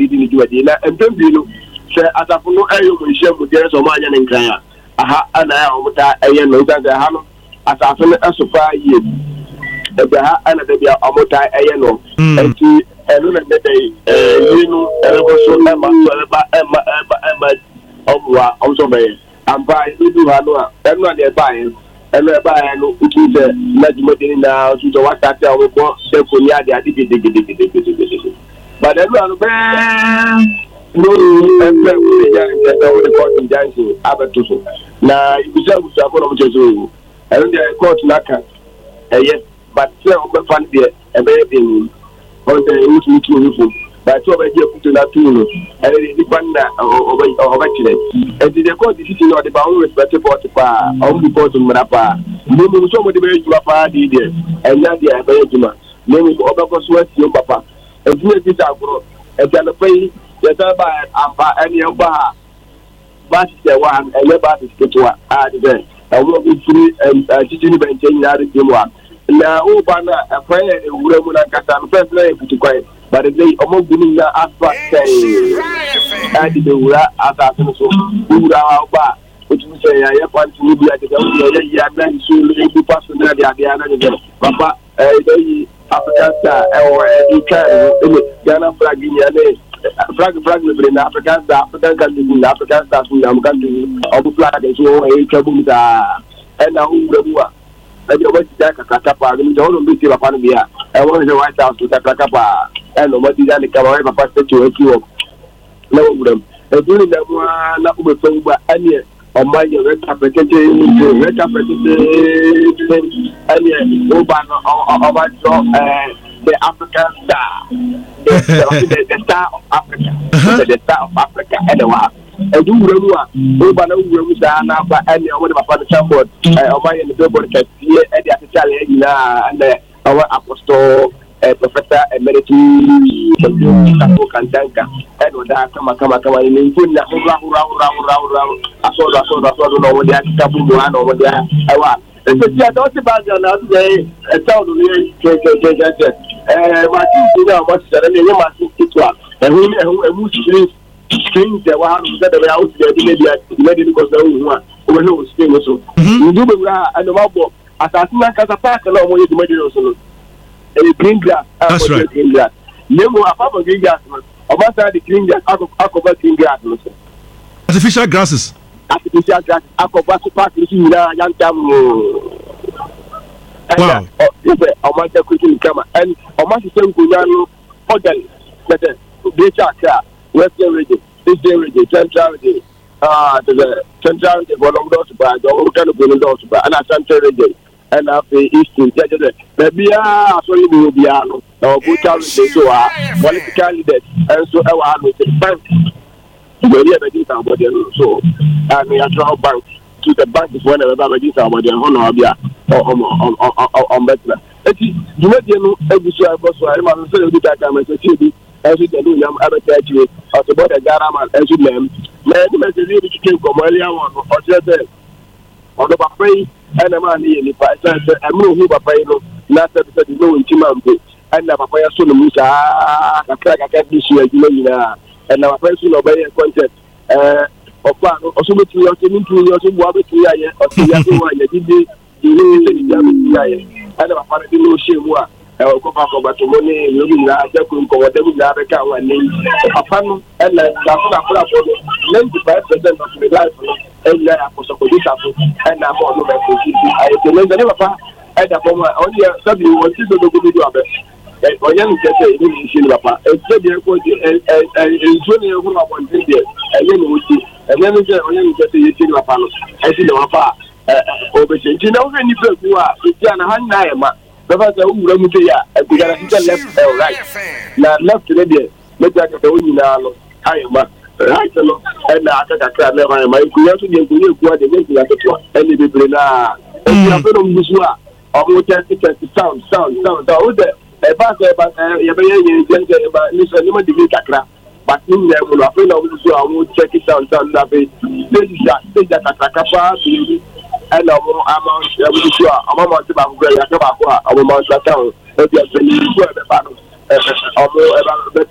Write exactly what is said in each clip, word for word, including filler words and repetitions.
didi ni juwadi na empembi no se asafo no ayo mo hye mo dire so mo anya ne nkran a aha ana ya o muta aye no ta ha no asafo no asofa ye ebe ha ana da bia o muta aye no enti enu na dede eh yinu ero so na ma so eba ema eba ema omwa omso be amba idu ha no a enu na de ba yen enu eba yen no utu se na jumodini na utu to wata te o ko de ko ni ade ade de de de de but enu anu be no embe we ya nke da we court injunction abatuso na ibisa ibisa ko no mo chezo enu de court na ka eye but se o be fan de ebe de on the utu utu utu but so be je kuto na tuno ere di kwanda oba oba chile e di de ko di city no de ba on respect port pa on report mra pa mo mo so mo de be juma pa di de enya de e be juma mo mo oba ko so ati o papa e di e ti agro e ja no pay e ta ba amba eni e ba ba ti se wa e ba ti ke to a di de e wo bi free e city ni ben chen ya de mo na o ba na afa e wura mu na kata no first na e putu kwai but the day omo gunu na afa say adi de wura asa so so wura ba o tu say ya ya kwanti ni bia de ya ya na so le bu paso na de ade na de papa eh dey African star e o e ka e Ghana flag ni ale flag flag le na African star African country ni African star ni am country o bu flag de so e ka bu ta e na wura bu ade o ba ti ka ka pa ni jo no bi ti papa no bia e won se White House to ta ka pa e no mo ti ja ni ka ba papa se ti o ki o na wura e duni na mo na ko be so ba ani o ma ye red carpet ke ni red carpet ke ani o ba no o ba so eh the African star the, the star of Africa uh-huh. the star of Africa anyway e du wura mu a o ba na wura mu da na ba ani o de papa no chambord eh o ma ye no billboard ke tie e de atale e na and our apostle eh professor emeritus Sako Kantanka and oda kama kama kama ni nkunda hura hura hura hura hura aso aso aso no wo dia kitabu no ana wo dia ewa ese ti ado ti ba ga na dey e tawo ni ke ke ke ke eh ma ti na ma ti sare ni ma ti twa e hu e mu screen screen de wa no de be out de di media di media ko so hu a o be no screen so ndu be ra ando ma bo asasi na kasa park na mo ye di media so no e green grass that's right green grass Nemo apart from green grass, about the green grass, aqua green grass, artificial grasses. Artificial grass, aqua park, young time. Wow. Yes, I want to quickly come and I must say, Guyano, Hotel, better, Becha, Western region, Eastern region, Central region, ah, the Central region, Volodosba, the Hotel of Volodosba, and a Central region. And after Eastern, maybe I saw you will be out. Now, good child, they so are political leaders, and so I was the bank. When you have a decent body, so I mean, I draw bank to the bank is whenever I have a decent body, and honor on better. You met you every so I was so I must say, you that I'm a city, as you can do, I'm about you, or about the Garaman, as you name. Let me say, you came from earlier one, or just there. On the buffet, and a man in the price, and move who papa, not that you know in Timambo, and the papa soon Musa, a crack I can't be sure you know, and our person obey a concept. Uh, of also with you, you also walk with you, or see you did the and our father didn't know she was. I will go back over to money, looking at the Kunko, whatever the other cow and name. Upon and like ninety-five percent of the life, and I was a police and I'm on the I can never at the moment only something was to do with it. Or young get a new Papa, and said you're going to and junior who are one thing there, and then we see, and then we get a new Papa, as you know, Papa, over you know, when you feel you are, it's a hand. Because the who run to ya, and we got to left or right. Now, left to the let that go in our higher mark, right? And I got a crab never my curiosity to you what the next like it, and the people now. And you have been on this one, or sound, sound, sound. So, the back about Yabayan, listen, you might be a crap. But in there, we'll have been over this one, we'll check it down, sound that way. This is that, this is that a capa. And I'm among the sure, I'm among the Great Akaba, I'm among the town, maybe a very good battle, although about better,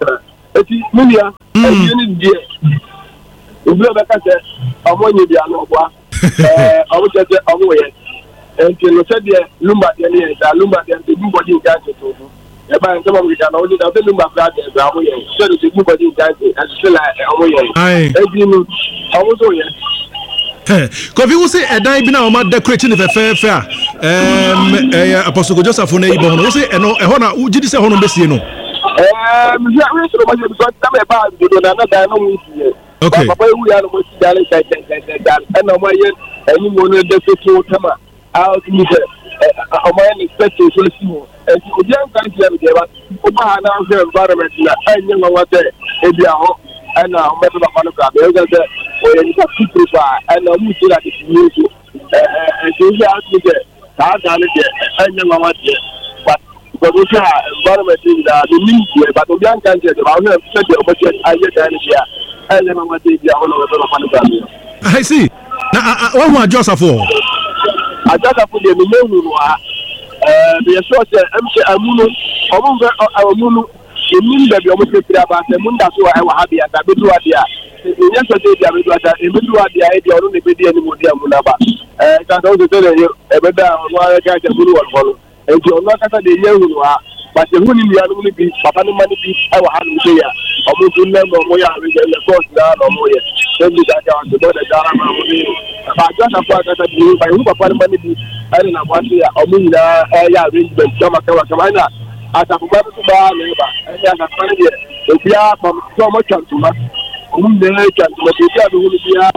eti munia eti ni die obi o beka se omo nyi bia no kwa eh omo tete omo ye enti no se de lumba de ni da lumba de de lumba de ga to to e ba nse mo ga na o de da de lumba fra de ga omo ye se de lumba de ga to as se la omo ye eti no omo so ye Kofi wo say edan bi na o ma decorate ni fe fe a em eh Apostle Joseph na ibo no wo say eno e ho na wo gidi se ho no besie no eh mi ya we so ma je because ta me ba do na na da no mu sie okay papa wu ya no mo si dale ka ka ka ka e na mo ye eni mo no de to tama out mi se o mo ye expect to see mo e o dia kan ti ya me ba o ba na environment na enye mo wa te e bia ho ana o me ba pa no ka be o ga de o ye ni ka people ba ana mu ti la ti ni so eh eh so ya ti de ta ga le de enye mo wa te but because we have environment in the media but we can change the our set the budget aye dan dia ele ma wate dia ono we no pan ga mi I see na one one Joseph for ajaka fu de me hu wa eh be so say am se amunu omo be amunu emin da bi omo se tira ba se mun da so wa e wa ha bia da be duwa dia enya so de dia be duwa da e be duwa dia e dia ono ne be dia ni mo dia muna ba eh ka do se tele e be da wa ka ja buru wa folo enti ono kata de yehu wa ba se hu ni ya no ni bi papa ni mani bi e wa ha no se ya omo tun le mo mo ya re le course da no mo ye se mi da ja de do de dara ma mo ni ba ja na kwa kata bi ba hu papa ni mani bi ari na kwa ya omo ni na e ya arrangement kama kama kama na ata ko ba su ba ne ba e ya na kwa ni e bia pa so mo chantuma omo ne chantuma bi ya do hu ni bia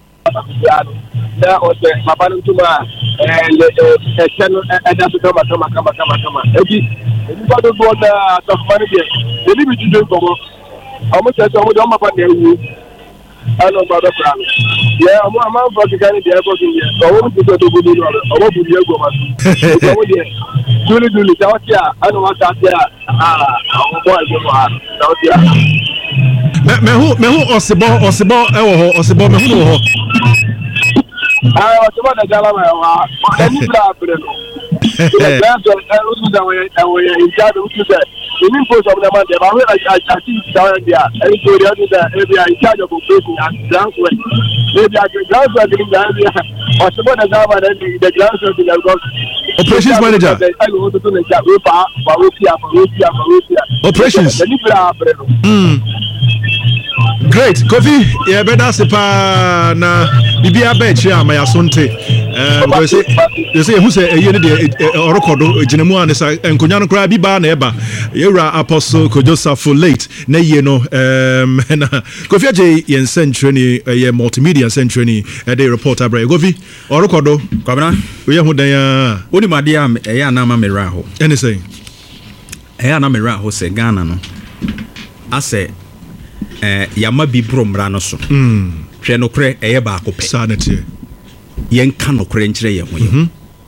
na o se papa ni tuma eh eh channel eh da su kama kama kama kama kama ebi ebi ba do go na ta fani bi ebi bi ju ko mo omo se so mo do ma pa na ewu ano ba do pra ye omo ama fo ki kan bi e ko ki ye omo ti do go do no omo bu ye go ma so omo de duli duli ta watia ano ma ta tia ah omo bo e go ma ta watia me me hu me hu osibo osibo e wo ho osibo me hu no ho ah osibo da jala ma wa eni bra bre no the grand of usu da we we in charge usu da the post of the man the we I I see down there any story that they are in charge of operation and transfer they are the transfer the Gambia osibo da jala da the transfer the Lagos operations manager I go to the job we pa pa we tia pa we tia pa we tia operations the bra bre no mm great Kofi ye better sepa na bibia ba chi ama ya sonte eh go say you say who say eye ne de orokodo ginemu an say enkonya no kra bi ba na eba yewra Apostle Joseph late na ye no um na Kofi aje yen century ni ye multimedia century ni e dey reporter bra Kofi orokodo kwabna we hu dan ya woni made am e ya na ma mera ho any say e ya na mera ho say Ghana no ase eh yama bi bromra no so mm hwe no kre eye ba akopɛ sanity yen kan no kre nkyere ye ho ye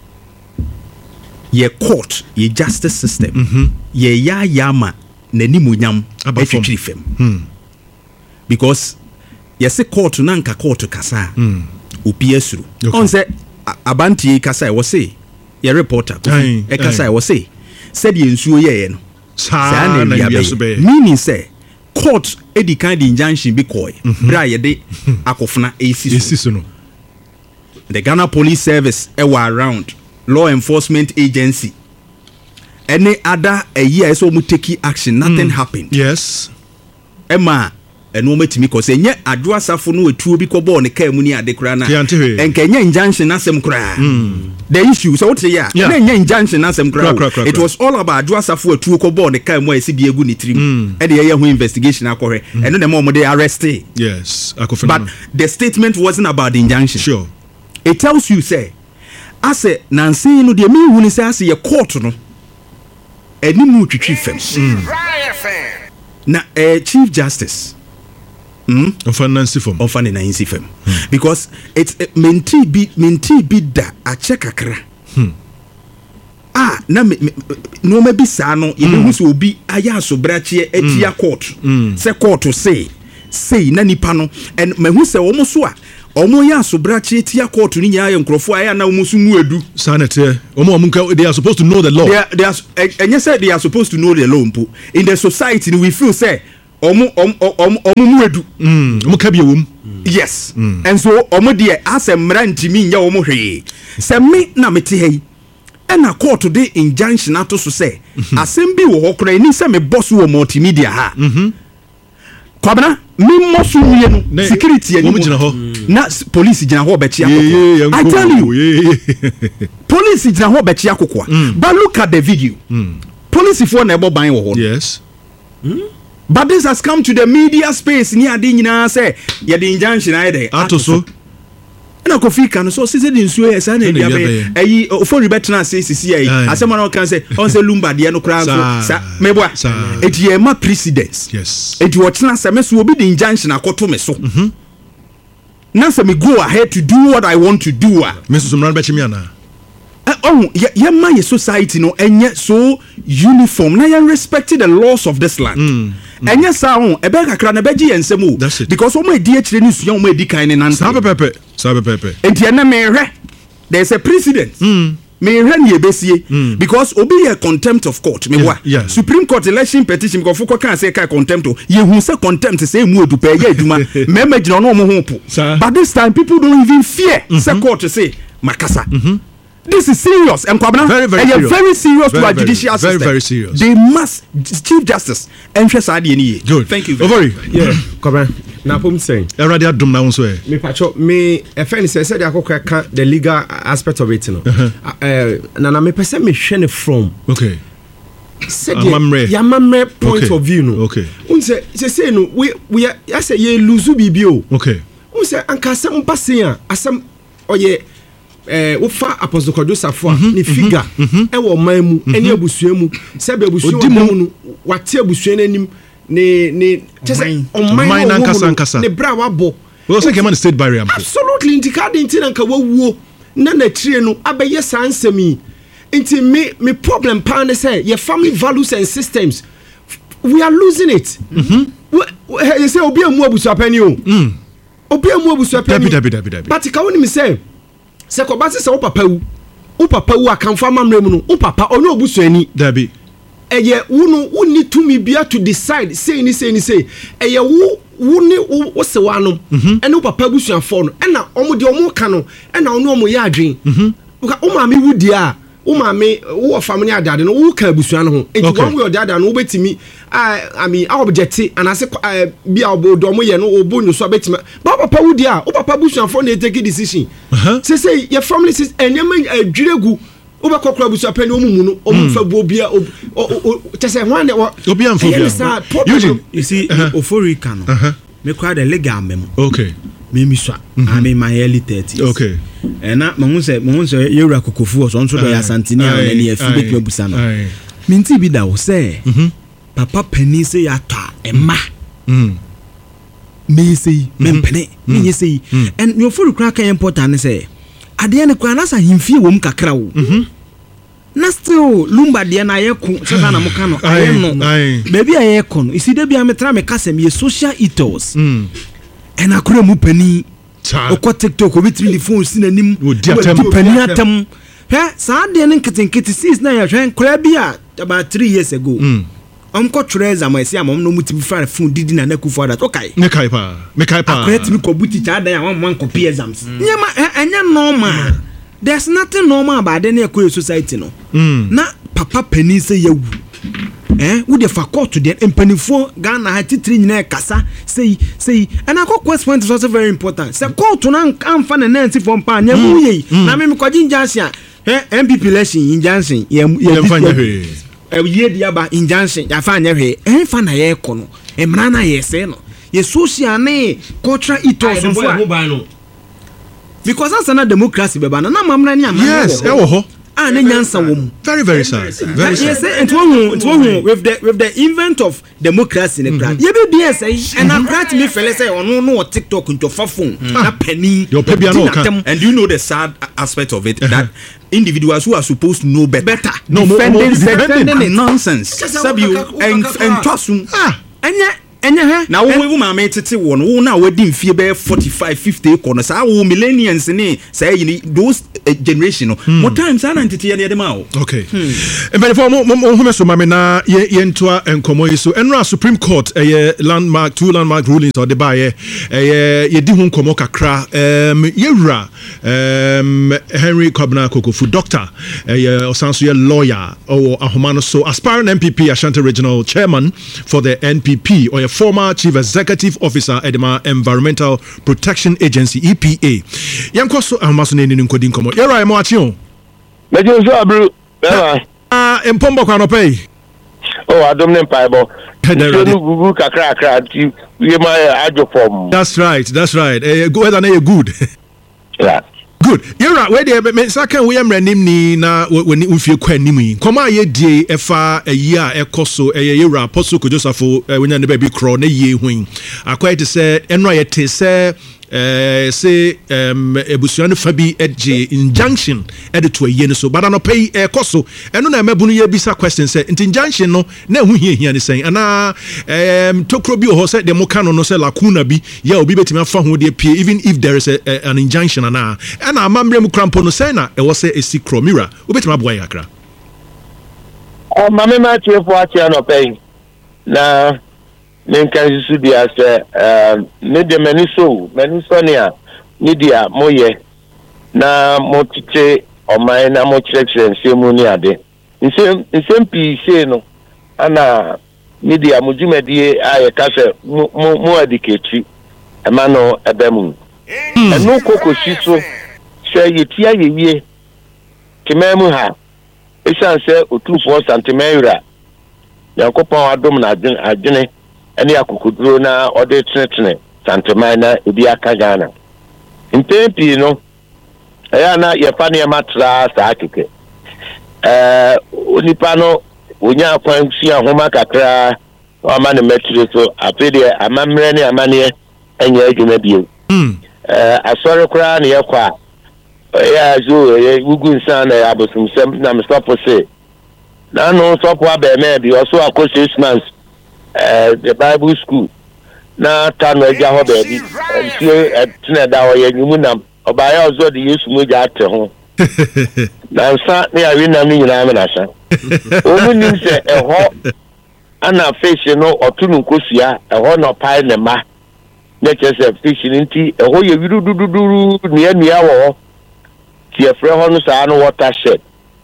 ye court ye justice system mhm ye ya yama nanimunyam etwitwiri fam mm because ye se court na nka court kasa mm obi asuru on se abantie kasa e wo se ye reporter e kasa e wo se said ye nsuo ye ye no sa na ya be meaning say court edi kind injunction bi koy bra ye de akofuna esi no the Ghana Police Service e were around law enforcement agency any other a year so mu take action nothing mm. happened yes ema eno matimi ko se nye adwo asafo no etuo bi ko ball ne ka mu ni ade kra na enkenye injunction asem kra mm. the issue so what ya na enye injunction asem kra it was all about adwo asafo etuo ko ball ne ka mu esi bi egu ni trim e de ye hu investigation akohwe eno ne mo de arrest yes but the statement wasn't about the injunction sure it tells you say ase nansi no de mi hu ni say ase ye court no eni mu twitwi fam na eh, chief justice mm ofa nansi fam ofa ne nansi fam because it's uh, menti bi menti bi da a check akra hmm ah na me, me, no ma bi sa no ye hu so obi aya so brache atia court say court say say na nipa no and me hu say wo mo so a omo ya so brache atia court ni nya ye nkrofo aya na wo so mu edu sanity omo omo they are supposed to know the law they are, they are and you said they are supposed to know the law in the society we feel say omo omo omo mu edu mm omo ka bi ewom yes mm. And so omo de asem mra ntimi nya omo hwe se me na mete hei ena court de injunction ato so say asem bi wo hokora ni se me boss wo multimedia ha mhm kwabena me mosu wie no security ani na police gina ho be chia kokwa I tell you police gina ho be chia kokwa but look at the video mm. Police for na ebo ban wo ho yes mm? But this has come to the media space ni ade nyina say ye the injunction aide ato so na Kofi kan so se de nsuo ye sa na dia be ayi ofori betena say sisi ayi asema na kan say on say lumba de no kra so sa meboa eti ye ma precedence yes eti wo tena say me so obi the injunction akoto me so mhm na say me go ahead to do what I want to do a me so mran be chimi ana oh ye ma ye society no enye so uniform na ye respect the laws of this land mm. Enye sa ho ebe kakra na beji ensem o because omo edi akire ni suya omo edi kan ni nan sa pepe sa pepe enti ene me hwe there's a precedent mm. Me hwe ni ebesie mm. Because obi ye contempt of court me wa yeah, yeah. Supreme Court election petition ko foko kan say kai contempt ye hu say contempt say mu edu pe ye aduma me imagine no omo ho po but this time people don't even fear mm-hmm. Say court say makasa mhm this is serious and very, very, serious. very serious very, to our very, judicial very, system. Very serious. They must Chief Justice and good. Thank you. Very yeah. Kwabena na pom saying. Everybody adum na won eh. Me pacho me e friend say say dey akokka the legal aspect of it no. Eh na na me person me hwe ne from. Okay. Said ya mamre point okay. of view no. Okay. Un say say say no we we I say ye lose bibi o. Okay. Un say anka asem passe a asem oye eh wo fa Apostle Kodosafo a ne figure e wo man mu ene abusua mu se be abusua mu no wate abusua nanim ne ne chese on man nankasa nankasa ne bra wabo we say keman state barrier absolutely intikade intina nka wawuo na na tire no abeye sansemi inti me me problem pa ne say your family values and systems we are losing it mhm you say obi amu abusua pani o mm obi amu abusua pani but ka woni me say se ko ba se wo papa wu wo papa wu akanfa mamre mu no wo papa ono obusuani dabi eye wo no wo need to me bia to decide say ni say ni say eye wo wo ni wo se wa no ene wo papa busuafo no ena omo de omo ka no ena ono omo ya adwen wo ma me wudi a wo ma me wo family adade no wo ka busua no ho enti one way or the other no wo betimi I mean I object and I say bia obodo omo ye no obo no so betimi ba papa wudi a wo papa busuafo na take decision say say your family says enyema adwiregu wo be kokora busuapani omumu no omu fa bo bia te say one obi am phobia you see ofori ka no me kwa the legal mem okay me mi so am in my early thirties okay and na mo say mo say yewura kokofu so nso do ya santini a na ne afi bet mabusa no minti bi da wo say papa pani say ya ta emma mm me say me pene me say and your ofori kra kan important say ade ne kwa na sa himfie wom kakra wo mhm na still lumba de na yeku se na mo ka no aye no baby aye ko no isi de bia metra me kasem ye social ethos mm and akura mu pani okọ TikTok obi three phone si nanim pani atam he sa de ne nketenkete six na ya hwen kra bia about three years ago mm am ko treza mo ese amom no mutibi fa phone didi na na ku for that okay me kai pa me kai pa akra timi ko buti cha dan awon man copy exams nyema enya normal there's nothing normal about the near society no mm. Na papa penny say you eh wo de fa court to the empanifo Ghana ha titiri nyina kasa say say and akọ question is also very important say court na amfa na nancy for mpa nya mu ye na me ko jinjansia eh M P P election injansin ye ye fanya hwe e ye dia ba injansin ya fa nya hwe eh fa na ye ko no e mra na ye se no ye social na cultural ethos so because that's another democracy beba na mamra ni amana yes e wo ho ah na nyansa wo mu very very sad very sad yes it won it won with the with the invent of democracy in the crowd ye be be say and I grant me fele say ono no TikTok into phone na penny your pebia no can and you know the sad aspect of it that individuals who are supposed to know better, better no defending, defending, defending nonsense sabi you and and trust ah anya enye he na wo wo maame tete wo no wo na wadi mfie be forty-five fifty ko no saa wo millennials ni saa yi those uh, generation no mo times ana ntete ye de ma wo okay but for mo mo ho so maame na ye ye ntoa enkomo yi so enra Supreme Court eh landmark two landmark rulings or the buy eh ye di ho nkomo kakra um yewura um Henry Kobna Kokofu doctor eh osanso ye lawyer or ahomano so aspiring M P P Ashanti Regional Chairman for the N P P or a former Chief Executive Officer Edema Environmental Protection Agency E P A. Yankoso ahomaso ne ni nkodi nkomo. Yera emo achi o. Mejo so abru. Ah, empombo kwa no pay. Oh, adom ne mpaibo. So no gugu kakra kakra ti we my ajo form. That's right, that's right. Eh go ahead and eh good. Yeah. Good. You're right. Where the me second we am ranim ni na when unfie kwa anim yi. Koma ye die efa a year ekoso eh yewura apostle Kojosafo when ya ne baby crawl na ye hwin. Akwa te say enra ye te say eh say um ebusuan fa bi edge injunction ede to aye ne so but no pay ekoso eno na mabunu ye bisa question say injunction no na hu hia hia ne sen ana um tokro bi ho say de mo kano no say lacuna bi ya obi betimi afa ho de pie even if there is a, a, an injunction ana ana amamre mu krampo no say na e wo say esikro mira obetimi aboy akra o mame ma tie fo atia no pay na Nenkan su dia se eh ne de maniso maniso ne a ne dia moye na motite o mai na mo chekre nsemu ni ade nsem nsem pi se no ana ne dia mojumedie aye ka se mo mo adiketi e ma no ebemu enu kokoshi so se yetia yewie kememu ha esan se otufo santimeura yakopon adom na adwene ene akukuduro na ode tretene santemai na ebi aka Ghana mpempi no aya na ye fa ne matra sa akeke eh onipa no onya akwan si ahoma kakra o ma ne metri so apede amamre ne amane enye adwuma bio mm eh asore kura ne yakwa ya zo ye gugu nsan na abosum sem na mstopo se na no sopo abeme bi oso akọ six months Uh, the Bible school na tano eja ho baby ntie etne da ho ye nyumu nam obaya ozo de Yesu mu ja ate ho na nsa ne awi nam ni nyina me na sha omu nim se eho ana fish no otunu nkosua eho no pai ne ma na chese fish nti eho ye wiru dududuru ne anua wo tie fre ho no sa no watershed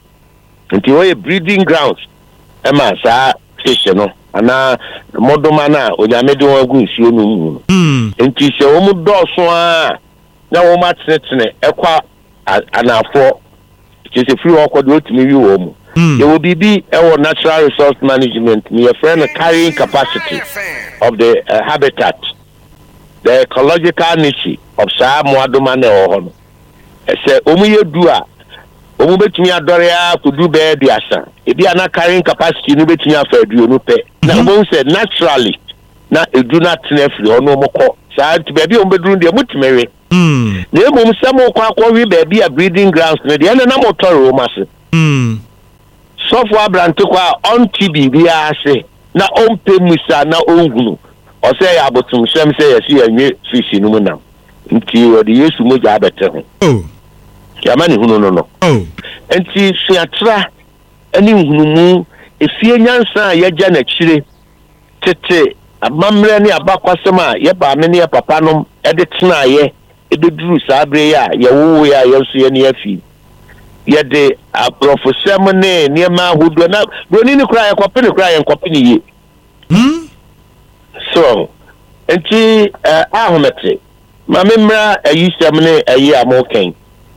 nti ho ye breeding grounds e ma sa fish no ana modoma na onyamede won agu nsuo no mu mm enti se wo mu doso a na wo matretene ekwa anafo se free wo kwado otimi wi wo mu there will be be our natural resource management me a friend carrying capacity of the uh, habitat the ecological niche of sa modoma na wo ho se omu yedu a omu betumi adore ya kudu be biasa ebi ana carrying capacity no betumi afa aduonu pe na omu se naturally na edu na tenefri ono moko sa baby omu bedru de mutimere mm na emu semo kwa kwa wi baby a breeding grounds ne de na motor o mase mm so for abrante kwa on T V bi ase na ompe musa na ongunu o se ya abotum sem se yesi anwe fish no mu na nti o de Yesu mo ja abete ho oh yamani hunu no no oh enti fiatra ani hunu mu efie nyansa ya ja na chire tete amamre ni abakwasema ye ba me ne ya papa no e de tena ye e de duru sabre ya ye wo ya ye so ye ne afi ye de aprofosem ne ne ma hudo na broni ni kura ye kopini kura ye kopini ye hmm so enti uh, ahomete ma memra ayisem ne ayi amoken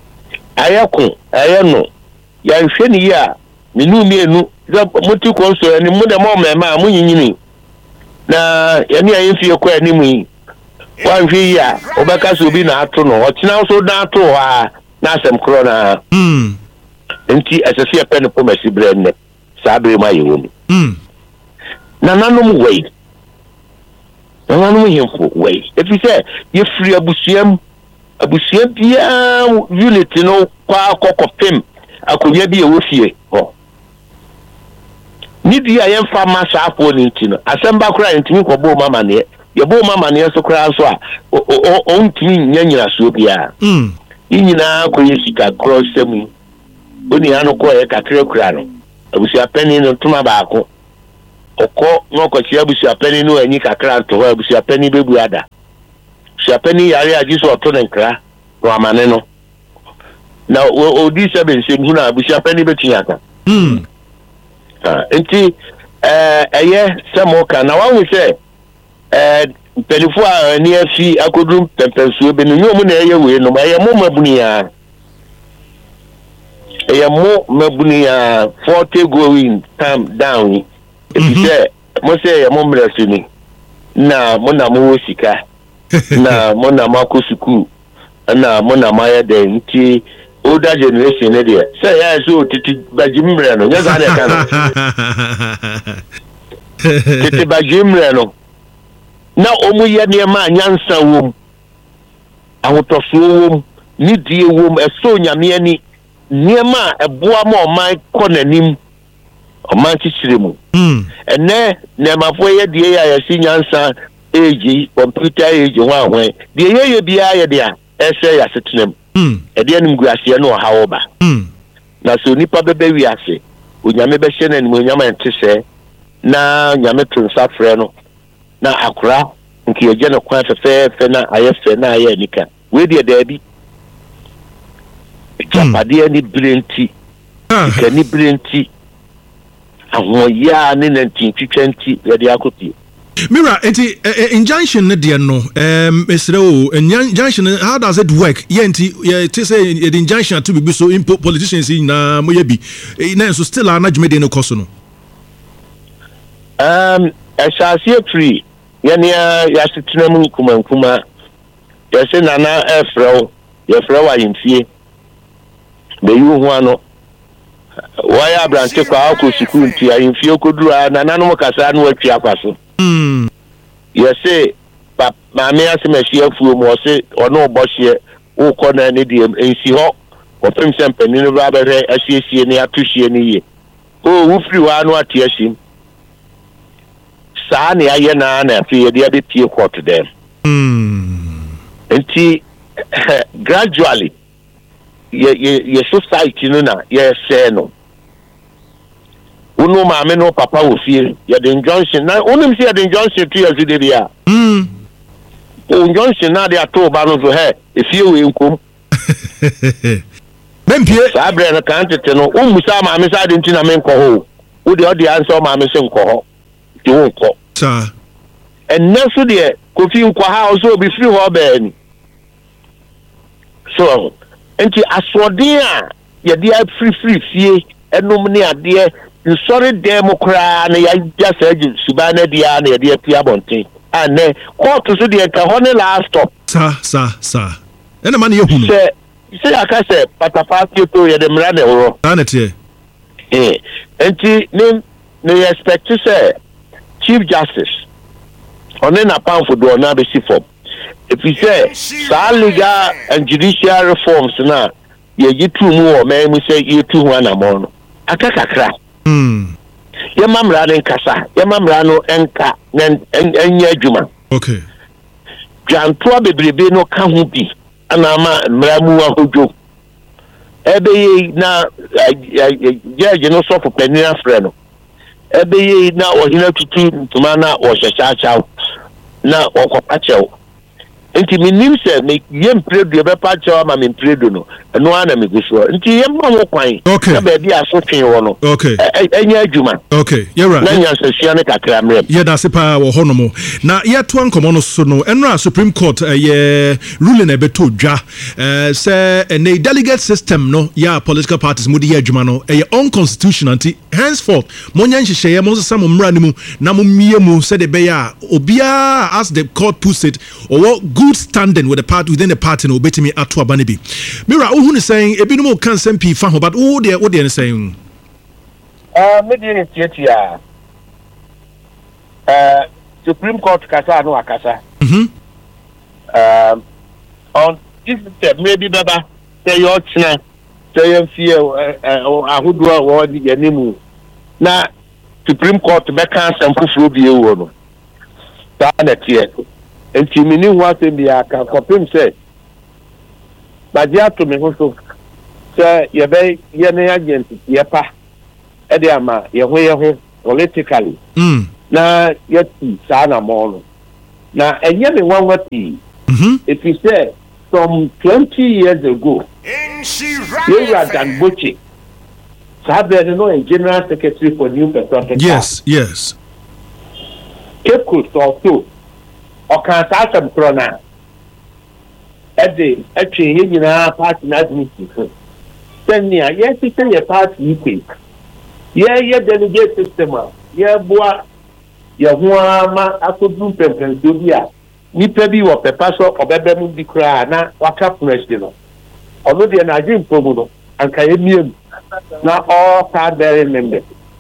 ayako ayano ya nhwe ni ya minu mienu muti konso ni mu de mo mema mu nyinyini na ya ni ayemfie kwa ni mu wa nhwe ya obaka so bi na ato no otina so da ato ha na asem kro na mm enti asese ya pen pomasi brenne sabre ma yewo mm na nanom wei na nanom hemfo wei efi se ye free abusuam abusuam bia unit no kwa kokopem akonya bi e wo fie ho Nidi I am farmer sharp one in Tino. Assemble crying to me for Bo Mamma near. Your Bo Mamma near so cry so. Oh, own to me, Yanya Subia. Hmm. Inina Koyesika cross semi. Uniano Koya Catrio Crano. I was a penny in Tumabaco. Oko no Kochia was a penny no any cacran to her, was a penny baby ada. She a penny area just or turn cra, Ramaneno. Now, oh, this have been seen who was a penny betiaka. Hmm. Nti eh eye semoka na wan we say eh pelifo a ni afi akodum pempensuo be no nyomu na eye we no eye mo mabuni ya eye mo mabuni ya forty going time down if you say mo say eye mo mrasini na mo na mo sika na mo na makosuku na mo na maya de nti older generation there. Say yeah, so titi bajimre no. Yes, I can. Titi bajimre no. Na omu ye niema nyansa wom. Ahotoso wom, nidie wom, eso nyame ani. Niema eboa ma oman kɔ nanim. Oman chichire mu. Mm. Ene nemafo ye die ya yesi nyansa age, computer age wa hwen. Die ye ye bia ye dia, ese ya setenem. Hmm. Ede anim guase no ha oba. Hmm. Na so nipa bebe wi ase. Onyame be hye na nim onyama ente se. Na nyame to nsa frɛ no. Na akora nki eje no kwa fefe fe na ayefe na aye nika. We de da bi. Japade ni blenti. Ka ni blenti. Ahoya ni nantin twitwanti ye de akopie. Mira, enti uh, injunction ne dear no. Um, Mister O, injunction. How does it work? Yeah, enti yeah, to say the injunction to be so in politicians in na moyebi. Na so still ana dwumede no koso no. Um, asase free. Ya ne ya setena mu kuma kuma. Ya se nana efrew, ya frew ayimfie. Be yu ho ano. Why abrante kwa akosuku nti ayimfie koduru nana no kasa no atwi akwaso. Hmm. Yes, say, but my mayor Semeshia Fu was it or no boshie, who corner an idiom, and see hawk, or Pim Sempen in the rubber, as she see any appreciation. Oh, who flew on what tears him? Sani Ayana and I fear the other tear quarter them. Hmm. And see, gradually, your society, no, yes, no. Uno mama no papa will feel ya the injunction. Now, only see the injunction two years ago. Hmm. Injunction now they are told about to her if you will come. Bempie. Sabre na kante no umusa ma me sa de ntina me nko ho. Wo de odi answer ma me se nko ho. Ti wo nko. Sir. And now so de Kofi nko ha so be free ho ba ni. So, enti asode a ye de free free fie enum ne ade sorry democrat na ya just urgent subana dia na ya pia bonten and court so de ka ho ne last stop sa sa sa ena man ye hunu se se aka se patapati to ye de mra ne ho anete eh enti ne ne expect say chief justice on na pan for do na be si form if you say sa legal and judicial reforms na ye yitu mu o me mu say yitu hu anamon no aka kakra. Hmm. Your mum ran kasa, your mum ran no enka and your juma. Okay. Jan Tua Baby no can be, and I'm a Mramua Hojo. Ebe na judge no so for Penina Freno. Ebe na or hina to to mana or Shacha na or Copacho. Nti minim se me yem predu be pa chawa ma me predu no eno ana me guso nti yem ma wo kwan na be bia so twen wo no okay enya adwuma okay you're right na nya sesua ne kakra mre ye da se pa wo hono mo na ye to ankomo no so no enra Supreme Court uh, ye ruling e beto dwa uh, say a delegate system no ya political parties mo di adwuma no e unconstitutional anti henceforth mo nya nhihye ye mo sesa mo mra ni mu na mo mie mu say de be ya obia as the court puts it or what good standing with the party within the party no betimi ato abane bi mira who is saying ebi no mo kan sempi fa ho but who there who there saying uh me dey tietia uh Supreme Court kasa no akasa mhm um on this step maybe baba say your china say your fear ahodo a wo di yanimu na Supreme Court bɛka asɛm foforɔ bi ɛwɔ no saa na teɛ nti mene ho asɛm bi aka kɔpem sɛ bagye ato me ho so sɛ yɛbɛ yɛ ne agent yɛpa ɛde ama yɛho yɛho politically na yɛti saa na mɔ no na ɛnyɛ me nwanwa pii ɛfiri sɛ from twenty years ago yɛwura Dan Boche Sabe no a general secretary for New Petroleum. Yes, yes. Cape Coast also. O kan sa sam krona. Ede atwe ye nyina party na administration. Senia ye ti say party ipe. Ye ye delegate system a ye boa ye ho ama akodu pempenso bi a nipa bi wo pepa so obebe mu bi kra na waka president no. Ono de na agim promo no anka ye miem. Na all card bearing members.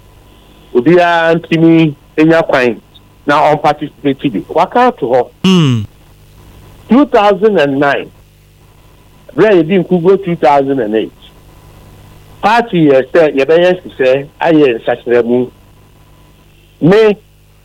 Ubia Antimi Enya Quine now on participated. Work out to her. Mm. two thousand nine. Where you didn't go two thousand eight. Party said, Yabayas say, I am such a move. Me,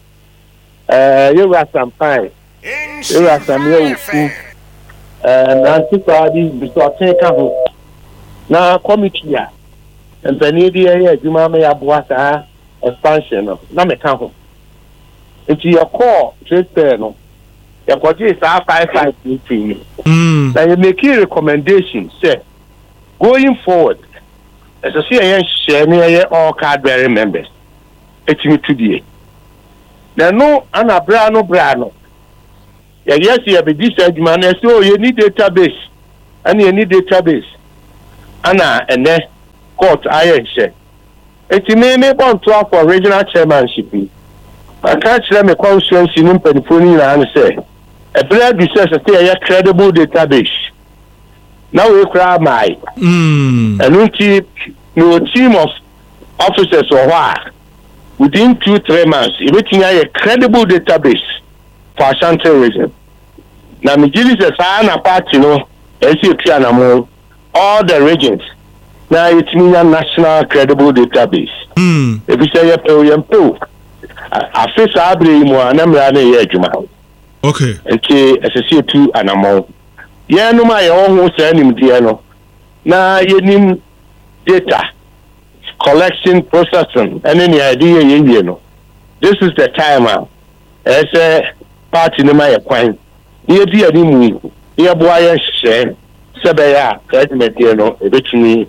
uh, you are some fine. You are some real food. And anti-party, before take a home. Now, committee here. And the idea here, you may have what expansion of Namekaho. It's your core, just no. Your body is our five five meeting. Now you make a recommendation, say, going forward, as I see, I share near all card bearing members. It's me today. Now, no, Anna Brano Brano. Yes, you have a decent man, so you need database, and you need database. Anna and then. Court iron share. It's me me want to for regional chairmanship. I can't tell me constituency in Pennsylvania and say a blood research say a credible database. Now we cry my mm. and we keep no team of officers or what within two three months. Everything a credible database for Ashanti region. Now me give this a party no. S C P and all the regions. Now it's me a national credible database. Mm. If you say you pay, you pay. I face I believe more, and I'm running here, Juma. Okay. Okay, as I see two and a more. Yeah, no, my own was sending Diano. Now you need data collection, processing, and any idea you know. This is the time as a party in my acquaintance. Here, dear, here, boy, share. Sabaya, judgment, you know, eventually.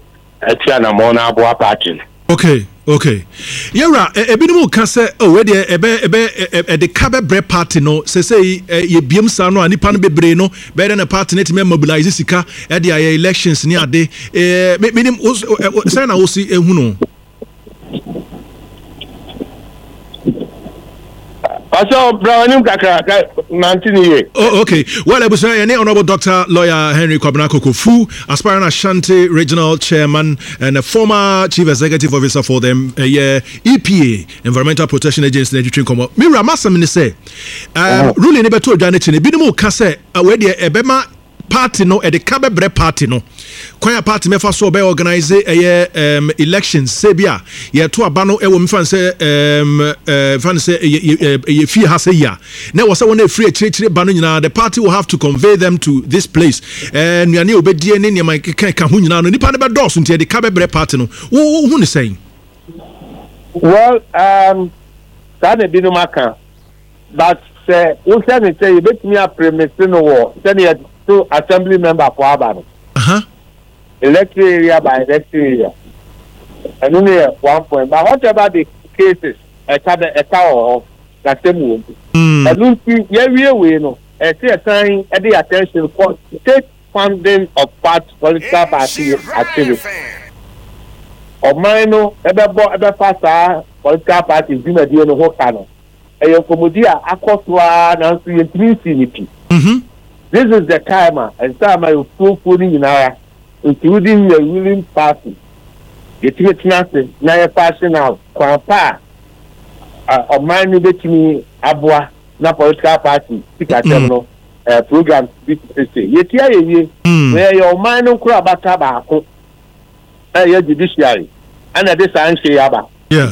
Okay, okay. Yara, a bit more can say, oh, where the the Cabe Bread Party no, say, say, ye Biam Sano and Nipan Bebreno, better than a party net mobilize Sika at the elections near day. Eh, meaning, Sana will see a Huno. Also, Brown Kaka, nineteen Oh, okay. Well, I was saying, Honorable Doctor Lawyer Henry Kwabena Kofi, aspiring Ashanti Regional Chairman and a former Chief Executive Officer for them, uh, yeah, E P A, Environmental Protection Agency, Education Commo. Mira Massamini say, um, ruling never told Janet, Binimu Kase, where the Ebema party no at the Cabe Bread Party no. Kwaya party me fa so be organize a um elections sebia ye to abano e wo me fan say um uh fan say ye fie ha say ya na wo say won e free chire bano nyina the party will have to convey them to this place and nuane obedie ne ne man kan ka ho nyina no nipa ne be dose ntia the Cabe Bread Party no wo hu ne saying. Well, um that be no maka but say wo say me say you bet me a premise no wo say ne to assembly member for Abano. Uh-huh. Electoral area by electoral area. And only one point. But whatever the cases, a cabinet, a tower, that same one. And we see, yeah, we know. I see a sign at the attention for state funding of part political party activity. Or minor, ever bought, ever passed political parties in a deal in the whole canon. And your commodia, a cost one, and three and three C N P. This is the timer, and time I was full putting in our, including the ruling party. Getting it nothing, now you're passing out. Quampa, or mine with me, Abua, na political party, speak at them, program, yet, yeah, where your mind no crab about tobacco, your judiciary, and at this time, say, Abba. Yeah.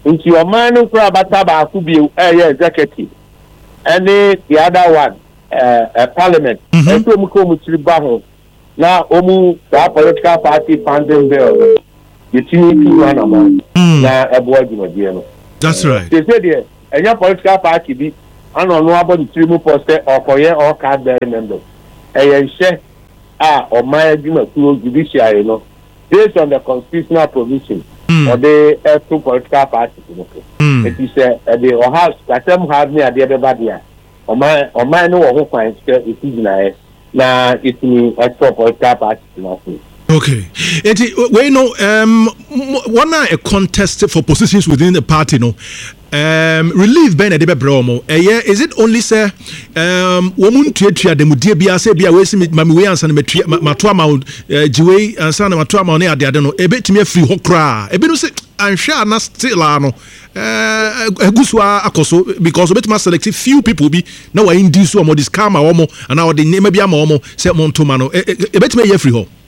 nti ɔman no kura bata baako bi ɛyɛ executive ɛne the other one ɛɛ uh, uh, parliament ɛsɛ ɔmu kɔ ɔmu tiri ba ho na ɔmu saa political party funding bill yɛtumi tu one amount na ɛboa dwumadie no. That's right. They say deɛ ɛnyɛ political party bi ana ɔno abɔ ne tiri mu pɔ sɛ ɔkɔyɛ all card bearing members ɛyɛ nhyɛ a ɔman adwumakuo judiciary no based on the constitutional provision. Mm. Or they uh, two political parties. Mm. It is a uh, the or house that them have me at the other body. Or my or my no who finds it is na na it me a two political parties. Okay. It we know um one a contest for positions within the party no. Um relief ben edebe bromo eh is it only say um womun tuatua demudie bia say bia we si mami we ansa na matua mato ama jiwe ansa na mato ama ne ade ade no ebetimi afiri ho kra ebi no say anhwe ana still ano eh agusu akoso because obetima select few people bi na wa induce omo this karma omo ana ode nema bia ma omo say montoma no ebetimi ye free ho.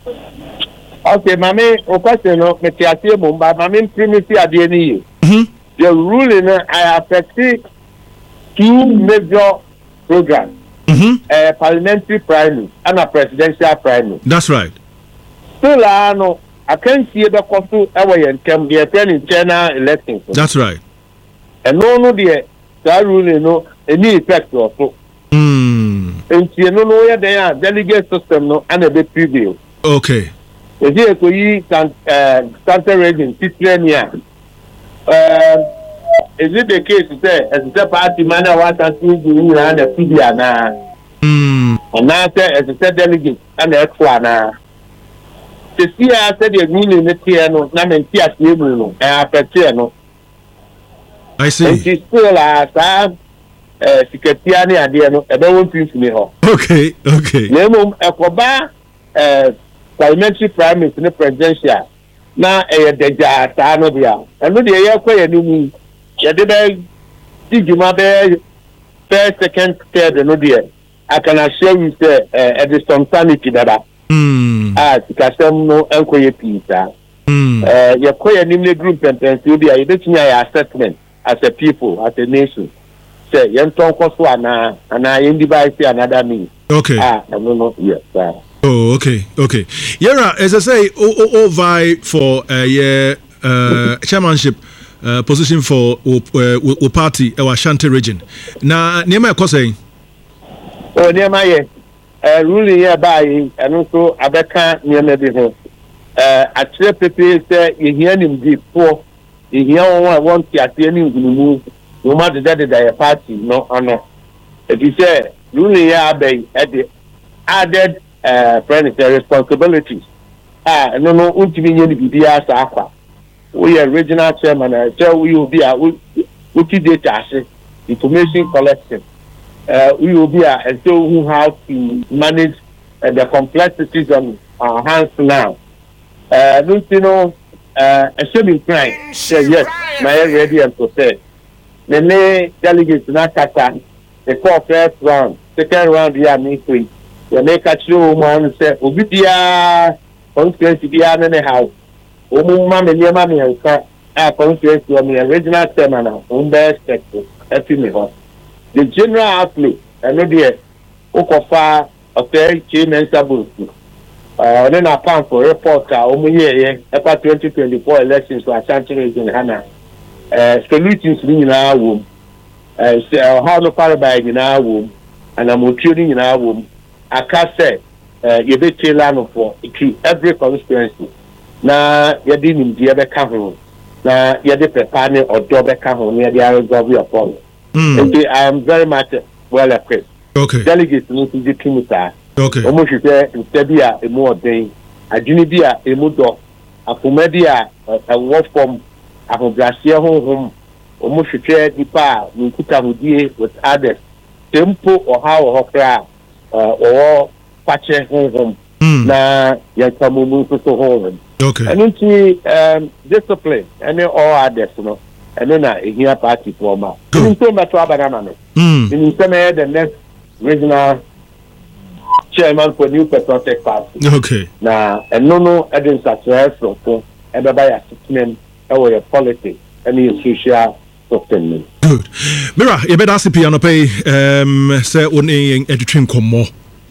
Okay, mami o question no me tiasie mo ba mami primacy ade ni yi. Mhm. The ruling uh, I affect two major programs, mm-hmm. uh, parliamentary primary and a presidential primary. That's right. So, uh, no, I can't see the cost of our income, the attending China elections. That's right. And no, no, the ruling, no, any effect or so. Hmm. And you know, where they are, delegate system, no, and a bit preview. Okay. The day to you can, uh, Santa Region, Titrania. Uh, is it the case to say as a party man want to see you and a P D na mm and now say as a delegate and the extra na to see I said the meaning the tier no na men tia table no eh apete no I see and she still as uh secretary ni ade no e be won pin me ho okay okay na mum ekoba eh parliamentary primary and presidential na eh deja ta no bia eno de ye kwaya ni mu ye de be diguma be first second third no de I can assure you say eh e de some sanity dada mm ah tikasem no enkoye pizza mm eh ye kwaya ni me group penpensi bia ye betumi ya assessment as a people as a nation say ye nton koso ana ana ye device another means okay ah no no yes sir. Oh, okay, okay. Yera, as I say, o o o vie for a uh, yeah, uh, chairmanship uh, position for o uh, o party our Ashanti region. Na niema ko say? Oh, niema ye. Eh ruling here by and also abeka niema bi ho. Eh atre pepe say ye hia nim di for ye hia won want to ate ni ngunu no matter that the party no ano. If you say ruling here by added uh friend is responsibilities ah no no untimi nye ni bibia sa akwa we regional chairman I tell we will be a we data information collection uh we will be a and so who have to manage uh, the complexities on our hands now uh don't you know uh assuming crime say yes my ready and prepared then the delegates na kata the first round second round ya me free you make a true man say obi bia constituency bia na ne how o mu ma me niam me nka a constituency o me original chairman na on best sector every me ho the general outlay and no there o ko fa okay chairman sabu uh then a plan for report o mu ye ye e twenty twenty-four elections for Ashanti region hana uh solutions ni na wo uh how no far by ni na wo and am otuo ni na wo aka say uh you be tailor for every constituency na you dey nim dia be ka ho na you dey prepare ne odo be ka ho na dia resolve your problem. Okay, I am very much well equipped. Okay, delegates no to the kimita okay omo hwehwe nstabia emu oden adwene bi a emu do afoma bi a ewo form ahobrasie honhom omo hwehwe dipa nkuta hodie with others tempo oha wo hokra or pache honhom na yantamumu so honhom okay and into um discipline and all others no and then na here party former so metro abanana no mm in the next regional chairman for New Patriotic Party okay na and no no evidence as well from e be by assessment e your politics any social system. Good. Mira, you better ask piano pay um say only education come more.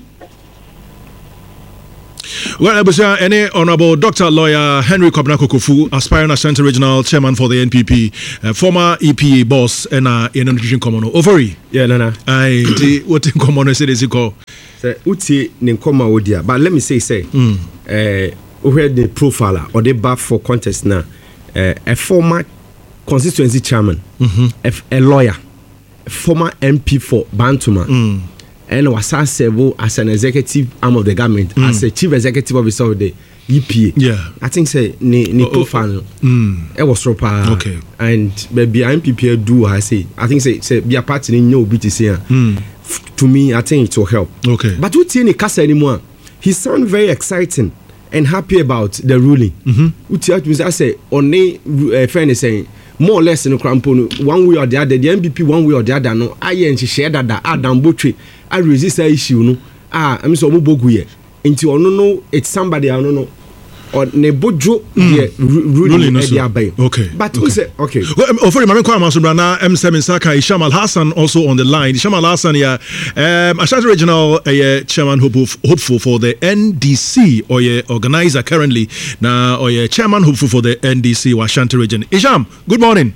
Well, I was uh, any honorable Doctor Lawyer Henry Kwabena Kokofu, aspiring Ashanti Regional Chairman for the N P P, uh, former E P A boss, and uh, in education common. Ovary. Yeah, no, no. I what in common is it is called? Say, uti ninkoma odia. But let me say, say, Mm. uh, where the profiler or the bar for contest now, uh, a former constituency chairman, Mm-hmm. a, a lawyer, a former M P for Bantuma. Mm. And was served as an executive arm of the government, mm. as a chief executive officer of the E P A. Yeah. I think say ni ni Oh, oh, profile. Mm. It was proper. Okay. And maybe M P P do I say. I think say say be a party in no B T C. Mm. To me, I think it will help. Okay. But what in the case anymore? He sound very exciting and happy about the ruling. Mm-hmm. I say only uh, friend is saying. More or less in the crampon, one way or the other, the M P P one way or the other. No, I and she shared that Adam Botry, I resist the issue. No, ah, I'm so muboguye. Into or no, no, it's somebody I don't know. Or Nebojo, the ruling at the Abbey. Okay. But who said, okay. Well, um, for Mami Kwame Subrana, M seven Saka, Isham Al Hassan also on the line. Isham Al Hassan, yeah, um, Ashanti Regional uh, Chairman hopeful, hopeful for the N D C or yeah, organizer currently now or yeah, Chairman hopeful for the N D C or Ashanti Region. Isham, good morning.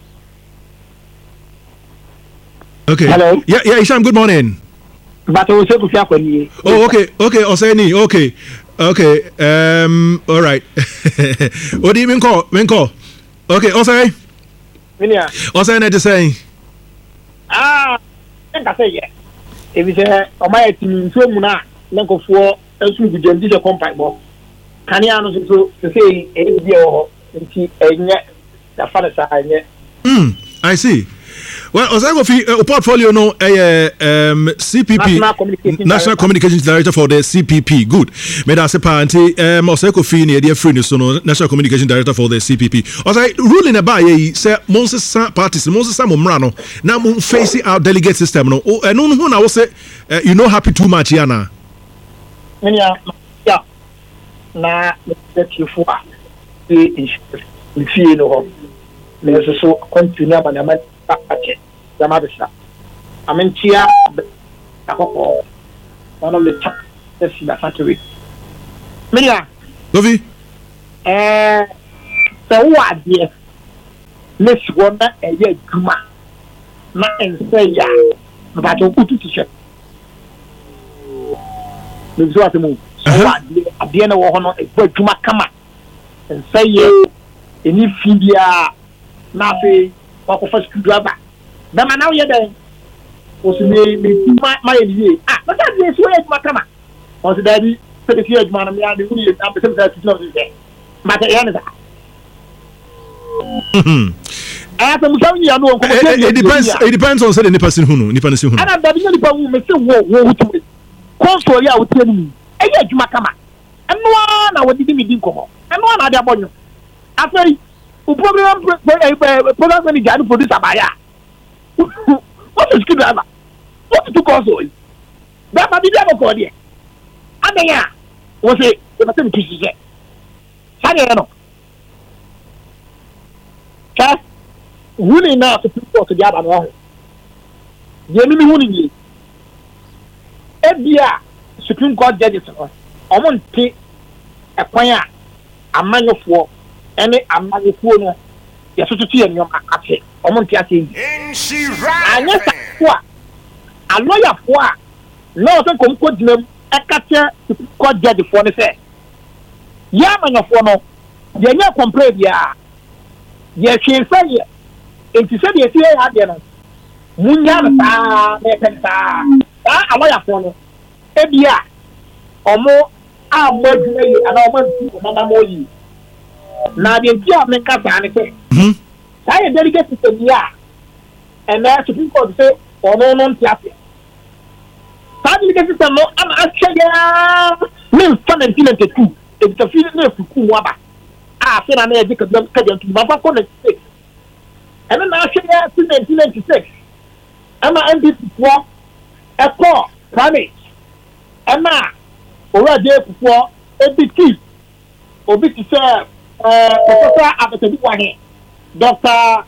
Okay. Hello. Yeah, yeah, Isham, good morning. But I was able to Oh, okay, okay, Oseni, okay. Okay, um, all right. What do you mean call? Mean call? Okay, Osei. Minia. Osei, net to say. Ah, I think I say yes. If it's a my team, so Muna, Lanko for a sweet gender company. Can you answer to say a video and yet the father side? Hmm, I see. Well, Osago fi uh, portfolio no uh, um, C P P National Communications National Communications Director for the C P P. Good. Me da se party um Osago fi ne dey free so no National Communications Director for the C P P. Osai ruling about ye say Moses parties Moses Sam Mra no na mo face our delegate system no e no no na wo say you know happy too much here na. Minia, yeah. Na the chifu a e e fi no ho. Me so continue ba na okay, Yamadisha. I mean, Chia, one of the top in the factory. Minia, Govi? Eh, so what, dear? Miss Wanda, a year, Juma, not and say, ya, but a good teacher. Miss Watamu, so what, at the end of honor, a good Juma come up and say, ye, in if India, nothing. Wako first driver. Na mana uye den. Osi me me ma ma ye. Ah, but that is where it makama. Osi daddy, so the fear man me ade uni am be say to know this. But e yana. Mhm. Ah, so musa uni anu on ko. It depends it depends on say the person who no, ni person who no. Ana daddy ni pa wo me say wo wo hutu. Console ya wotie ni. E ye adwuma kama. Eno na wodi mi din komo. Eno na ade abonyo. Afei program program manager and producer baya. What is good driver? What is to console? That might be the other idea. And then yeah, was it the same to say? Sorry, no. Just really now to put to the other one. The enemy winning you. Every year, Supreme Court judges I want to take a point a man of war. Any amani phone ya so tutu en yom akate omo ntia te anya kwa a lawyer for no so kom ko dinam akate ko judge for ne say ya manya for no ye nya complain ya ye hwe say ye enti say ye say ya de no munya na me penta ah a lawyer for no e bia omo a mo dwuma yi ana omo nti mama mo yi na the entire men kasa ne say mhm sai delegate system ya and na Supreme Court say ono no ntiafe sai delegate system no am actually me fan nineteen ninety-two e bi tafi na fuku mu aba ah say na na e ka dam ka dam ba fa ko ninety-six and na actually nineteen ninety-six ama M P for e ko primate ama already for e bi key obi ti say Uh, Professor Abatabi Wahe, Doctor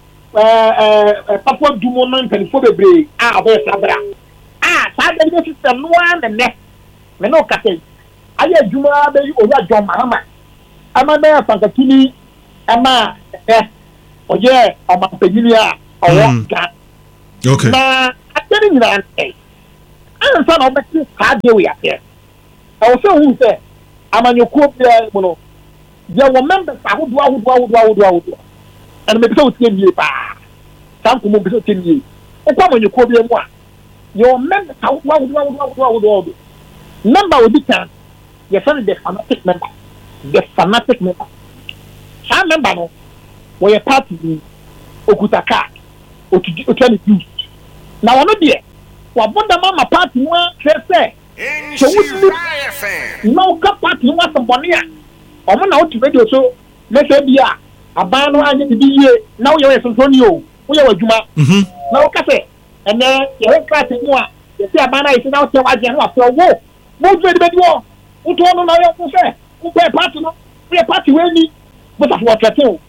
Papua Dumono mpanyinfo bebree a ɔbɛyɛ sabra a saa delegate system no ara nɛnɛ mɛ n'o ka sɛ ayɛ adwuma bɛyi owura John Mahama ama bɛyɛ fankatuni ama ɛ ɔyɛ ɔmampanyini a ɔwɔ Ghana. Na atɛni nyinaa ɛ ansa na ɔbɛti saa deɛ wɔ yɛ ɛwɔ sɛ ohun sɛ amanyokuo biara mu no deɛ wɔ members ahodoɔ ahodoɔ ahodoɔ ahodoɔ ahodoɔ ɛna mɛ bisɛ wotie nie paa saa nkɔmɔ bisɛ wotie nie wokɔ amanyokuo biara mu a deɛ wɔ members ahodoɔ ahodoɔ ahodoɔ ahodoɔ ahodoɔ member obi kan yɛfɛ no the fanatic member the fanatic member saa member no wɔyɛ party ni okuta card otu otua ne dues na wɔn deɛ wabɔ dama ama party mu akyerɛ sɛ sɛ wotumi na woka party mu asɛmbɔne a ɔmo na wotu radio so mɛsɛ bi a aban no anyɛ bibi yie na woyɛ wɔyɛ sontoni o woyɛ wɔ adwuma na woka sɛ ɛnɛ yɛwɔ party mu a yɛsɛ aban no ayɛ sɛ na woteɛ wagye ho afɛ wo motu edi bɛdi wɔ wotoɔ no na woyɛ wo sɛ wopɛ party no woyɛ party w'ani bosafo wɔtrɛte wo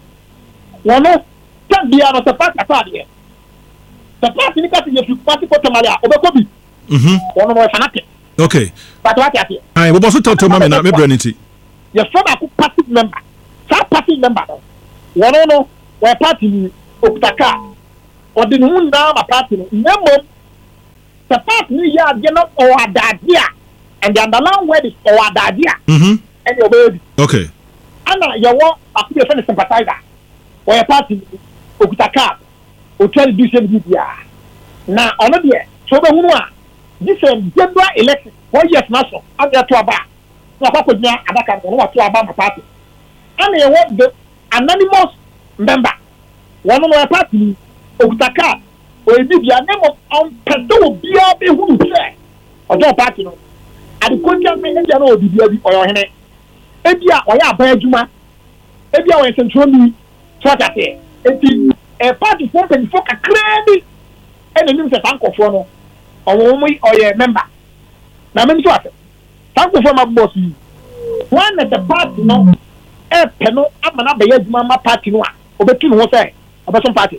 wɔno sɛ bia no sɛ party ataadeɛ sɛ party ni kasi yɛ fi party kɔtɔmale a ɔbɛkɔ bi wɔno no wɔyɛ fanatic okay but wate aseɛ ayi bɔbɔ so tɔtɔ ma mi na me brɛ ne ti yɛfrɛ baako party member saa party member no wɔno no wɔyɛ party ni okuta kaa ɔde ne ho nyinaa ma party no na mmom sɛ party ni yɛ adeɛ no ɔwɔ adaadeɛ a and the underlying word is ɔwɔ adaadeɛ a ɛne ɔbɛyɛ bi okay ana yɛwɔ baako bi yɛfrɛ no sympathizer wɔyɛ party ni okuta kaa otua ne dusie ne bi biara na ɔno deɛ sɛ wobɛhunu a this general election four years na so ade to aba na akɔ gyina adaka no wato aba ma party ana yɛwɔ the anonymous member wɔn no yɛ party ni okuta kaa oyi bi bia na mo ɔmpɛsɛ obiara bɛhunu sɛ ɔdɔ party no adekotia me ɛgya na obi bia bi ɔyɛ ɔhene ebi a ɔyɛ aban adwuma ebi a ɔyɛ sentroni sɔtate eti ɛ party fo mpanyinfo kakraa bi ɛna nim sɛ saa nkɔfoɔ no ɔwɔ mo ɔyɛ member na mɛmi so asɛ saa nkɔfoɔ ma bɔ so yi wɔn na the party no ɛpɛ no ama na bɛyɛ adwuma ma party no a ɔbɛtu ne ho sɛ ɔbɛso party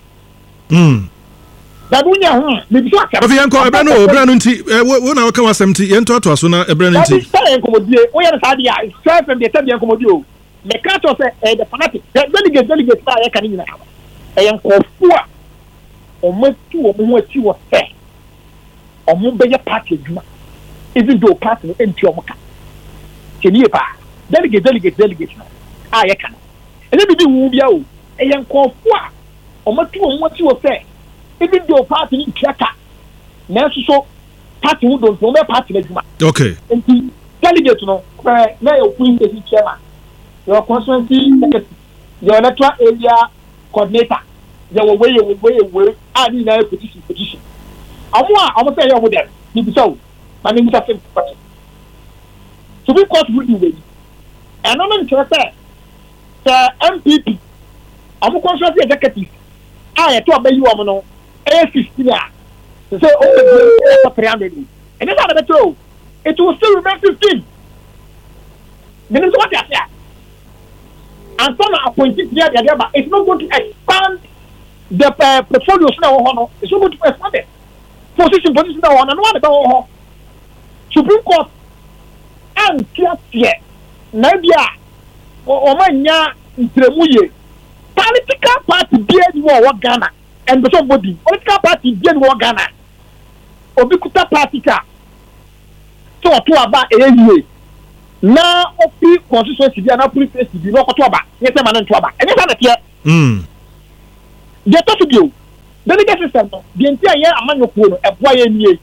no dabi wonya ho a mebi so asɛ ɔfi yɛnkɔ ɛbrɛ no ɛbrɛ no nti wo na wɔka wasɛm nti yɛntoatoa so na ɛbrɛ no nti sɛ nkɔmmɔdie woyɛ no saa deɛ a sɛ fɛm deɛ sɛdeɛ nkɔmmɔdie o meka kyerɛ sɛ ɛyɛ the fanatic delegate delegate a yɛka ne nyinaa ɛyɛ nkɔɔfo a ɔmo atu ɔmo ho akyi wɔ sɛ ɔmo bɛyɛ party adwuma even though party no ɛnti ɔmo ka kyɛnie paa delegate delegate delegate no a yɛka no ɛnyɛ biribi wu bia o ɛyɛ nkɔɔfo a ɔmo atu ɔmo akyi wɔ sɛ even though party no ntua ka nanso so party ho donto ɔmo bɛ party no adwuma okay nti delegate no ɛɛ na yɛ okuru station chairman yɛ constituency secretary yɛ electoral area coordinator yɛ wɔ wei yɛ wɔ wei yɛ wei a ne nyinaa yɛ position position ɔmo a ɔmo sɛ yɛ ɔmo dɛm nibisa o na ne nisa fɛn pati supreme court ruling wei ɛno no nkyerɛ sɛ sɛ M P P ɔmo constituency executive a yɛto ɔbɛyi wɔn no ɛyɛ fifteen a sɛ sɛ ɔmo bɛ ɛyɛ three hundred ɛne saa na bɛtɛ o it will still remain fifteen menim sɛ wɔte ase a and some appointed here the other, it's not going to expand the uh, portfolio. It's not going to expand it. Position, position, one and one about Supreme Court and just yet. Nabia or Mania Tremuye. Political party beard war Ghana and somebody. Political party beard war Ghana. Obikuta party car. So to about a year. Na opi constituency bi ana police station bi no koto aba nyese ma nto aba ene sa na tie mm de to to bio delegate system no de ntia ye amanyokuo no eboa ye nie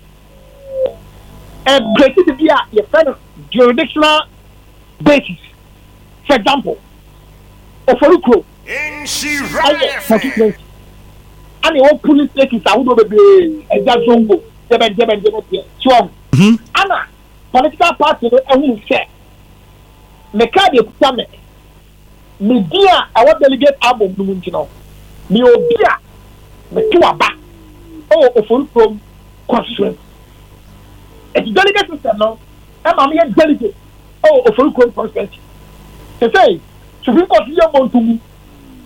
e break bi a ye friend jurisdictional basis for example oforukro in shira ani o police station sa wodo bebe eja zongo jebe jebe jebe tie so ana political party no ehun se me card e kuta me me dia I want delegate album no munti no me obia me to aba o ofuru from constituent e delegate system no e ma me delegate o ofuru from constituent se say supreme court ye montumu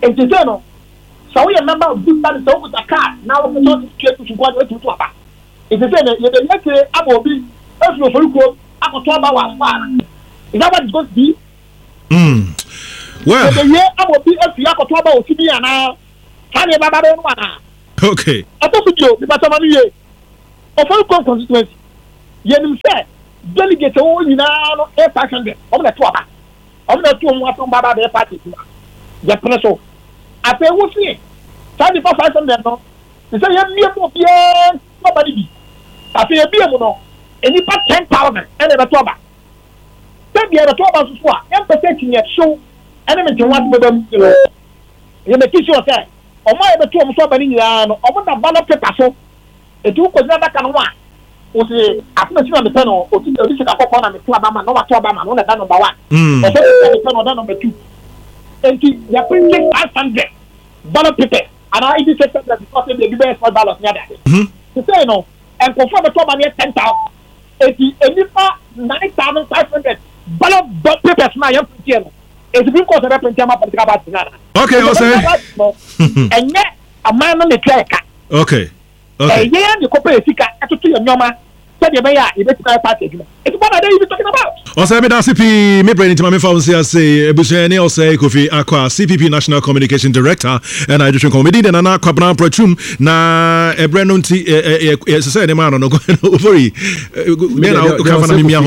And you know, so we are member of this body, so with a car, now we don't get to go to to a It's the same, you the next day, I will be, as you go, I will talk about one. Is that what it's going to be? Hmm. Well, the year I will be, as you have to talk about T V and now, can you have a one? Okay. I thought you, the Batamani, of all constituency, you said, delegate all you know, a passion of the twelve. I'm not too much on Baba their party. The preso. I say, what's here? Tell me for five hundred. No, they say, yeah, nobody. I say, a beer, no, and you put ten thousand and a twelve. Then the other twelve as well. And protecting your show, and I'm to want with them. You may teach yourself. Or my other two of somebody, or what the ballot paper so. A two was never can one. Was a after on the panel, or this is a couple on the two Obama, no Obama, no that number one. Or that number two. And they are printing five hundred ballot paper. And I did say that because they give us for ballots near that. To say no, and confirm the top money ten thousand. Eighty, nine thousand five hundred ballot papers. My young people. It's been called a representative of the Cabana. Okay, I'll and yet a man on the track. Okay. Okay. Yeah, the corporate to your number. Said you may have a party. It's what are they talking about? Also, I'm C P. Me brain into my phone. Say, Ebusheni or say Kofi Akwa, C P P National Communication Director, and I just comedy. Then Anna Kwabna Prochum na Ebrenon T. Yes, say the man on the worry. Then I'll come on me.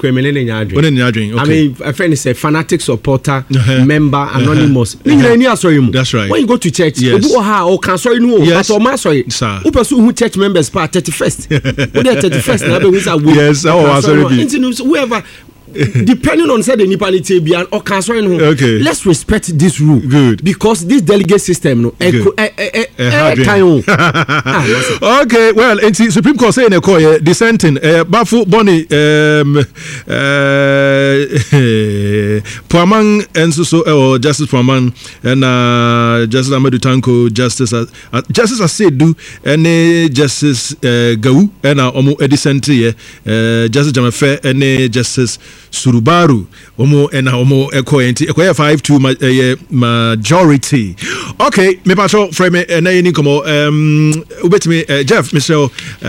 I mean, a friend is a fanatic supporter, member, anonymous. That's right. When you go to church, you go or cancel you. Yes, or master. Sir, who pursue who church members part thirty first. First, yes, oh, sorry. Whoever, depending on say the Nipalite be or cancer, okay. Let's respect this rule. Good, because this delegate system, no, eh, eh, eh, eh, ah, okay. Well, in the Supreme Court saying a call dissenting, Bafu Bonnie, um, Puaman and so or Justice Puaman and uh, Justice Amadou Tanko, Justice uh, Justice Asedu and Justice Gau and uh, Omo Edisenti, uh, Justice Jamafe and Justice Surubaru, Omo and Omo Eko Eko five two majority. Okay, me patrol frame and any come um wait me Jeff Michelle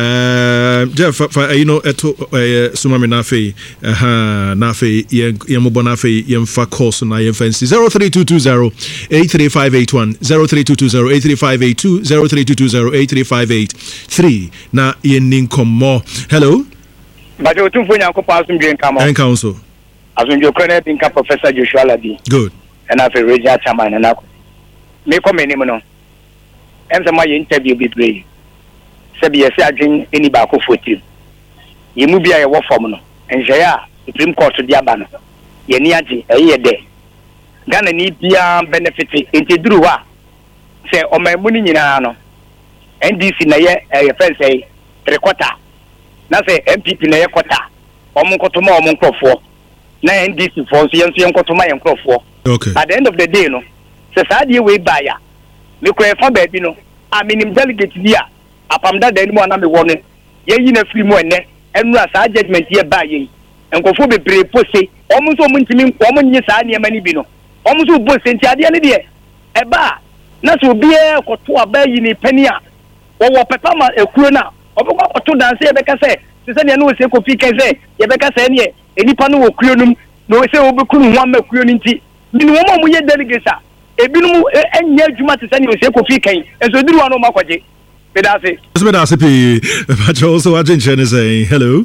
uh Jeff you know eto sumami nafe aha nafe yem mo bonafe yem fa course na yem fancy zero three two two zero eight three five eight one zero three two two zero eight three five eight two zero three two two zero eight three five eight three na yen komo. Hello. But you two for your compassion being come on. And council. As when you credit in Professor Joshua Ladi. Good. And I feel regional chairman and I make a minimum. And my interview be brave. Sabi yes, I drink any back of forty. You move a war formula. And Jaya, Supreme Court to Diabana. Yeniaji, a year day. Ghana need the benefit into Drua. Say, on my money in Ano. And this in a year, a friend say, three quarter. Na say M P P na yekota omo kotoma omo nkofo na N D C for so yenso yenkotoma yenkofo. Okay. At the end of the day no say saade we buy ya me kro efa ba bi no a minim delegate dia apamda da ni mo na me wo no ye yi na free mo enne enu asa judgment ye ba ye nkofo bebre pose omo so omo ntimi omo nyi saa ne ma ni bi no omo so bo senti ade ne de e ba na so bi e koto aba yi ni pani a wo wo pepa ma ekuro na obekwa koto dance ye beka se se ne no se kofi keze ye beka se ne enipa no wo kuo num no se obekunu ho ama kuo nti minu wo mo ye delegate ebinum enye adwuma te se ne se kofi kan enso duru ano makwaje bedase bedase pe but also agent chen is saying hello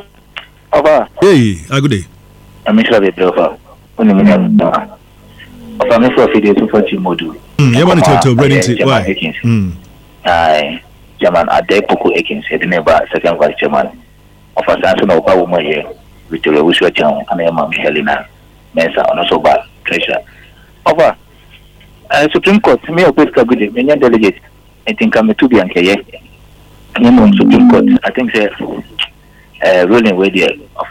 Oba hey a good day I'm sure be brother oni mi na Oba me for video to for Chimodu mm you want to to bring it why mm ai German Adepoku Ekins, the neighbor, second vice chairman of a Sanson of Pawma here, Victoria Wiswacham, and Emma Helena, Mesa, and also bad treasure. Over Supreme Court, me of Pesca Good, when you delegate, I think I'm a to be on K. I'm Supreme Court, I think the ruling way there of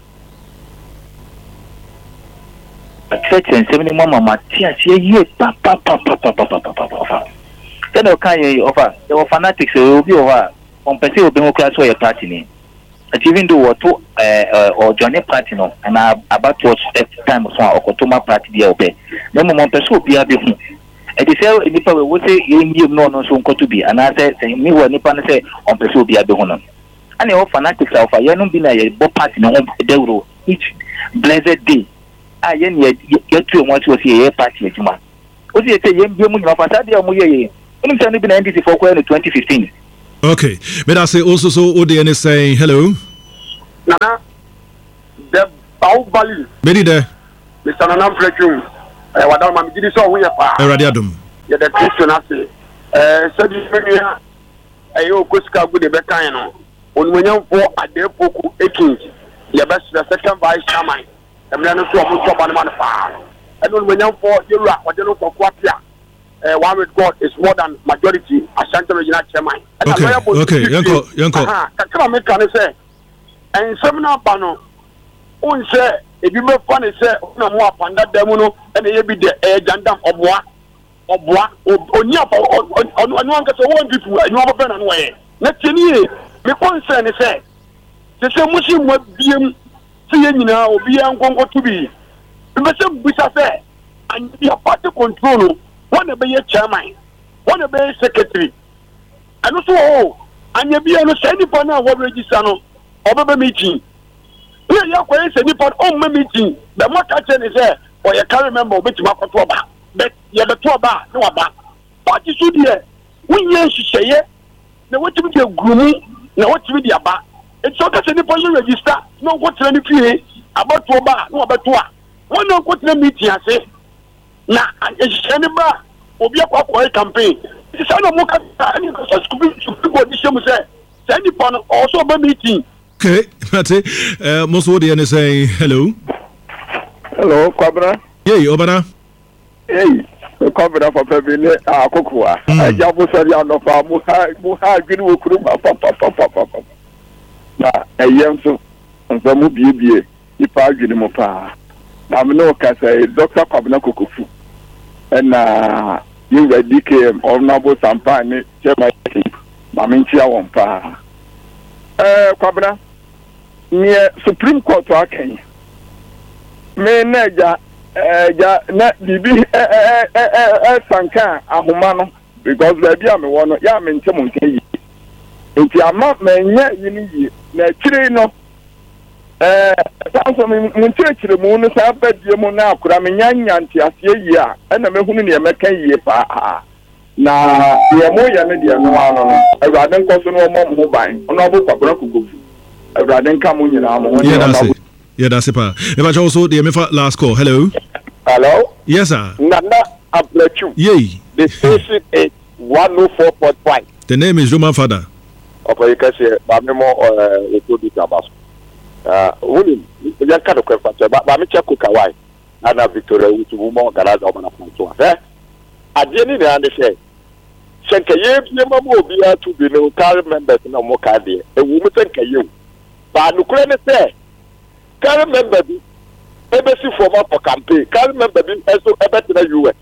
a church and seventy mama, Matia, ye, papa, papa, papa, papa, papa. Then okay offer there were fanatics will be over on person will be more class for your party name. But even though what to uh or journey party no and about to at time of one or Kotoma party there obey. No more person will be able ɛde sɛ nipa we wo sɛ yɛnyie mu no no so nkɔto bi anaasɛ sɛ me wɔ nipa no sɛ ɔmpɛ sɛ obi abɛ ho no ane wɔ fanatics a wɔfa yɛnom bi na yɛbɔ party no ho dawuro each blessed day a yɛne yɛtuo mu ase wɔ sɛ yɛyɛ party adwuma wo sɛ yɛsɛ yɛmbie mu nyina fa saa deɛ a ɔmoyɛyɛ wonim sɛ no bi na N D C foɔ kɔɛ no twenty fifteen. Okay, but I say also so O D N is saying hello. Nana, the Baobali. Bedi there. Mister Nana Fletchum. Eh, wadam mami gidi so we pa. Eh, radiadum. Yeah, the Christian ase. Eh, said you me eh yo koska go de be kan no. Onwanyam for adepoku eighteen. Ya best the second vice chairman. Emle no so omo so ba no man pa. And onwanyam for yewura wode no kokwa pia. Uh, one with God is more than majority Ashanti regional chairman. Okay, okay, yanko, yanko. Ah, kama me kan say, en seminar pano, on say, if you be funny say, na mo apanda demo no, and ye be the eh jandam obwa, obwa, onya pa, on on one kase one people, and you have a pen and way. Na tini, me concern say, se se musi mo biem, se ye nyina obi an gongo to be. Me say bisa say, and the party control. One be a chairman, one be a secretary. And also, oh, and you be a sandy partner what register no, or meeting. Here you are saying part on meeting. The more catching is there, or you can't remember which market to about. But you have a two bar, no about. What you should hear, when you say, now what to be a grooming, now what to be the about. It's okay to the register, no what to any P A about two bar, no about two. One no go to the meeting, I say. Na ejiseneba obi akwa campaign ti say no mo ka ani so scoop scoop body shemu say say ni pon also be meeting. Okay, that's it. Uh, most of the say hello. Hello, Kwabra. Hey, Obana. Hey, Kwabra for Pebile akokua. Aja bo sori anofa mu ha mu ha gwini wo kuru pa pa pa pa pa. Na eyem so nso mu biebie ipa gwini mo pa. Na me no ka say Doctor Kwabna Kokofu. And uh, you were D K M or Nabo Sampani, Chairman, Maminchia Wampa. Eh, Kwabra, near Supreme Court to Kenya. Me Naja, eh, ja, na Bibi, eh, eh, eh, eh, Sanka, Ahumano, because baby, I'm one of Yamin Tamunki. If you are not me, you need, Natrino. Eh, sasa munchechire muntu sabedie mu na akura menyanya ntiasie ya na mehunu ne meka yie pa na ye mo ya ne dia no ano no awurade nkoso no mo mo ban ono obo kwabra kugofu awurade nka mo nyina mo yeah that's it yeah that's it pa if I also the me last call hello hello yes sir Nana Ablechu yay the station is one oh four point five the name is Roman Father okay kasi ba me mo eh ekodi tabas. Uh, wuni ya kada kwa fata ba ba mi check Kawai ana Victoria wutu mo garaza o mana fanto eh ade ni na ande se senka ye bi ma mo obi atu bi no car members na mo ka de e wu mi senka ye ba no kure ne se car member bi e be si former for campaign car member bi eso e be na U S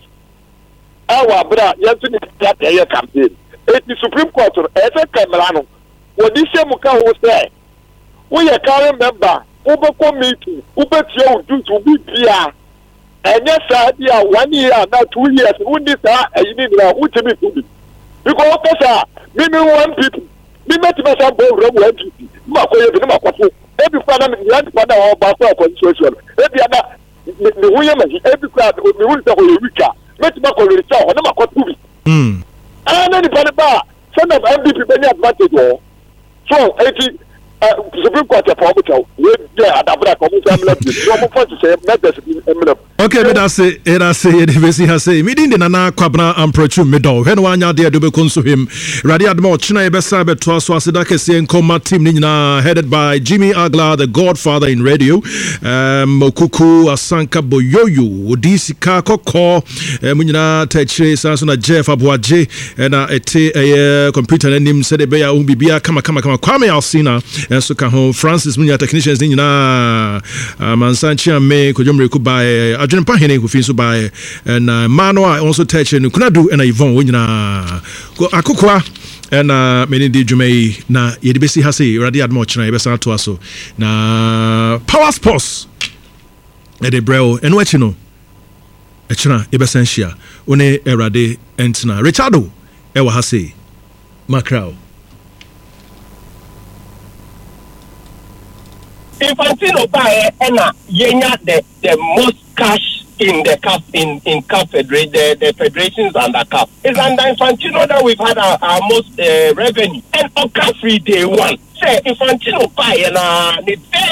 awa bra ye tu ni ya ye campaign e ti Supreme Court e se kamera no wo di se mu ka ho se we are current member, Uber committee, Uber Tio, do to be Pia. And yes, idea one year, now two years, who this are a unit, which to be to be. Because, sir, maybe one people, we met myself, one people, Marco, every father, the other father, or Basa concession, every other, the women, every crowd, the rules of Eureka, met Marco Richard, or Marco Tubi. Hmm. And then the bar, some of M D P, any advantage. So, eighty. Supreme Court promoter we there adabra commission left so mo for say members envelope okay me that say era say the besi ha say me din Nana Kwabna Amprochu medo when wanya there do be konso him radi admo china e besa be to aso aseda kese nkoma team ni nyina headed by Jimmy Agla the godfather in radio um Okuku Asanka Boyoyo Odisika Kokko mu nyina tachire sanso na Jeff Abuaje na ete eh computer nanim se de be ya bibia kama kama kama Kwame Alsina so ka ho Francis Munya technicians ni nyina Mansanchi ame kojomre ku ba adwene pa hene ku fi so ba na mano a also touch no kunadu na Yvonne wo nyina akokwa na meni di dwumai na yedi besi ha sei radio admo china yebesa to aso na power sports e de breo eno achi no ɛkyena yɛbɛsan hyia wo ne awurade ɛntena richardo ɛwɔ ha sei macrao Infantino buy and yenya the the most cash in the cup in in cup federation the, the federations under cup. It's under Infantino that we've had our, our most uh, revenue and on cup free day one. Say Infantino buy and uh, the